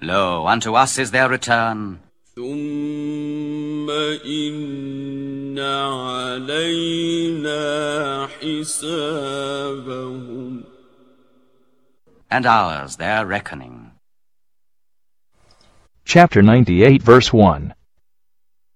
Lo, unto us is their return. ثم إن علينا حسابهم. And ours their reckoning. Chapter 98, verse 1.